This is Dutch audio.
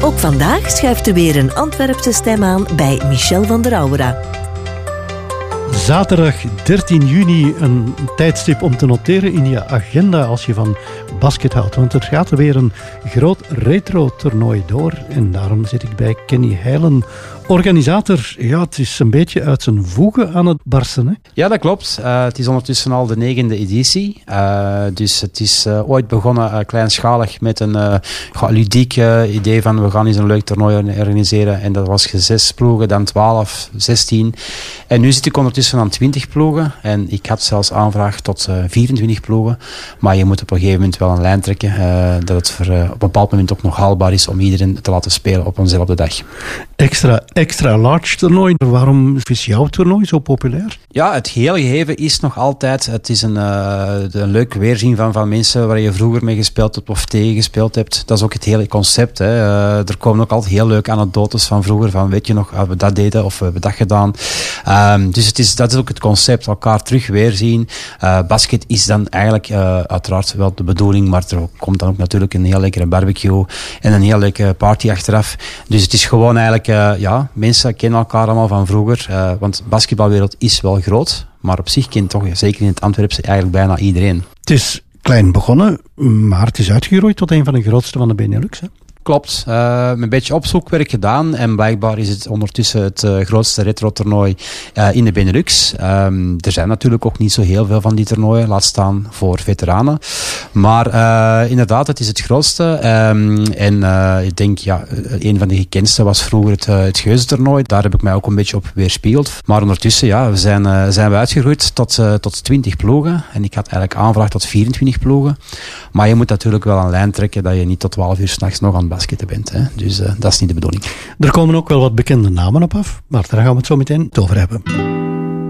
Ook vandaag schuift er weer een Antwerpse stem aan bij Michel van der Aura. Zaterdag 13 juni, een tijdstip om te noteren in je agenda als je van basket houdt. Want er gaat er weer een groot retro-toernooi door. En daarom zit ik bij Kenny Heilen, organisator. Ja, het is een beetje uit zijn voegen aan het barsten, hè? Ja, dat klopt. Het is ondertussen al de 9e editie. Dus het is ooit begonnen kleinschalig met een ludiek idee van we gaan eens een leuk toernooi organiseren. En dat was 6 ploegen, dan 12, 16. En nu zit ik ondertussen aan 20 ploegen. En ik had zelfs aanvraag tot 24 ploegen. Maar je moet op een gegeven moment wel een lijn trekken. Dat het op een bepaald moment ook nog haalbaar is om iedereen te laten spelen op eenzelfde dag. Extra large toernooi. Waarom is jouw toernooi zo populair? Ja, het geheel gegeven is nog altijd. Het is een leuk weerzien van mensen waar je vroeger mee gespeeld hebt of tegen gespeeld hebt. Dat is ook het hele concept. Hè. Er komen ook altijd heel leuke anekdotes van vroeger. Van weet je nog, we dat deden of we hebben dat gedaan. Dus dat is ook het concept. Elkaar terug weerzien. Basket is dan eigenlijk uiteraard wel de bedoeling. Maar er komt dan ook natuurlijk een heel lekkere barbecue. En een heel leuke party achteraf. Dus het is gewoon eigenlijk, mensen kennen elkaar allemaal van vroeger. Want de basketbalwereld is wel groot. Maar op zich kent toch, zeker in het Antwerpse, eigenlijk bijna iedereen. Het is klein begonnen, maar het is uitgegroeid tot een van de grootste van de Benelux, hè? Klopt. Een beetje opzoekwerk gedaan en blijkbaar is het ondertussen het grootste retro-toernooi in de Benelux. Er zijn natuurlijk ook niet zo heel veel van die toernooien, laat staan voor veteranen. Maar inderdaad, het is het grootste. En ik denk, een van de gekendste was vroeger het Geuzentoernooi. Daar heb ik mij ook een beetje op weerspiegeld. Maar ondertussen zijn we uitgegroeid tot 20 ploegen. En ik had eigenlijk aanvraag tot 24 ploegen. Maar je moet natuurlijk wel een lijn trekken dat je niet tot 12 uur 's nachts nog aan het basketten bent. Hè. Dus dat is niet de bedoeling. Er komen ook wel wat bekende namen op af, maar daar gaan we het zo meteen over hebben.